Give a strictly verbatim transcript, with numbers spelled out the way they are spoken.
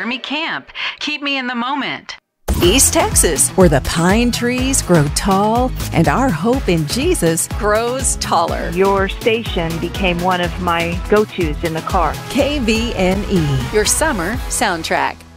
Army camp. Keep me in the moment. East Texas, where the pine trees grow tall and our hope in Jesus grows taller. Your station became one of my go-tos in the car. K V N E, your summer soundtrack.